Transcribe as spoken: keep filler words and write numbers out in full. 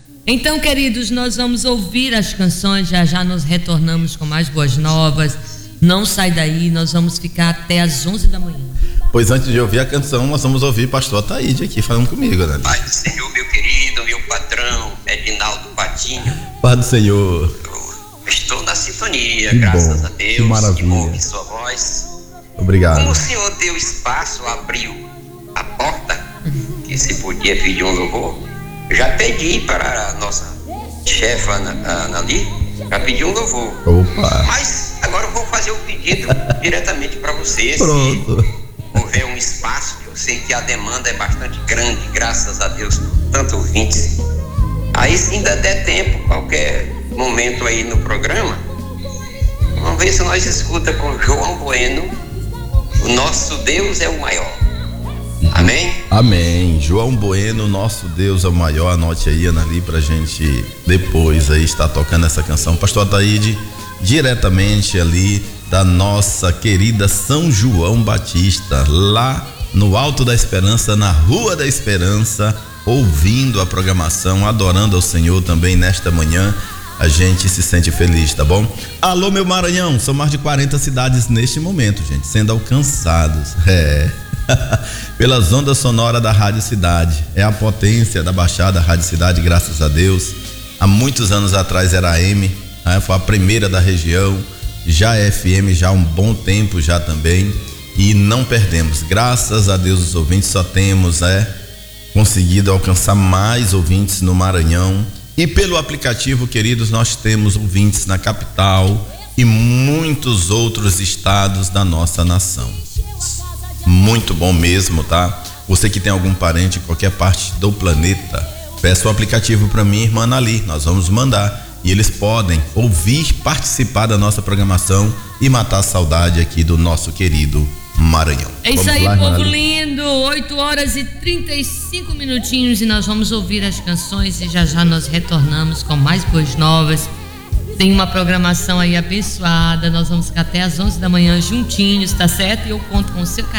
Então, queridos, nós vamos ouvir as canções, já já nós retornamos com mais boas novas. Não sai daí, nós vamos ficar até às onze da manhã. Pois antes de ouvir a canção, nós vamos ouvir o pastor Ataíde aqui falando comigo, né? Pai do Senhor, meu querido, meu patrão, Edinaldo Patinho. Pai do Senhor. Eu estou na sintonia, Que graças bom, a Deus. que maravilha. Que ouve sua voz. Obrigado. Como o Senhor deu espaço, abriu a porta, que se podia pedir um louvor, eu já pedi para a nossa chefe Anali, já pedi um louvor. Opa. Mas agora eu vou fazer o pedido diretamente para vocês. Pronto. Se houver um espaço, eu sei que a demanda é bastante grande, graças a Deus, tanto ouvintes. Aí se ainda der tempo, qualquer momento aí no programa, vamos ver se nós escuta com João Bueno, o nosso Deus é o maior. Amém? Amém. João Bueno, nosso Deus é o maior. Anote aí, Anali, pra gente depois aí estar tocando essa canção. Pastor Ataíde, diretamente ali da nossa querida São João Batista, lá no Alto da Esperança, na Rua da Esperança, ouvindo a programação, adorando ao Senhor também nesta manhã. A gente se sente feliz, tá bom? Alô, meu Maranhão, são mais de quarenta cidades neste momento, gente, sendo alcançados. É. Pelas ondas sonoras da Rádio Cidade. É a potência da Baixada Rádio Cidade, graças a Deus. Há muitos anos atrás era a M, né? Foi a primeira da região. Já é F M, já há um bom tempo já também. E não perdemos. Graças a Deus, os ouvintes só temos é, conseguido alcançar mais ouvintes no Maranhão. E pelo aplicativo, queridos, nós temos ouvintes na capital e muitos outros estados da nossa nação. Muito bom mesmo, tá? Você que tem algum parente em qualquer parte do planeta, peça o aplicativo para mim, irmã Anali, nós vamos mandar. E eles podem ouvir, participar da nossa programação e matar a saudade aqui do nosso querido Maranhão. É isso vamos aí, lá, povo Anali. lindo, oito horas e trinta e cinco minutinhos e nós vamos ouvir as canções e já já nós retornamos com mais boas novas. Tem uma programação aí abençoada, nós vamos ficar até às onze da manhã juntinhos, tá certo? E eu conto com o seu carinho.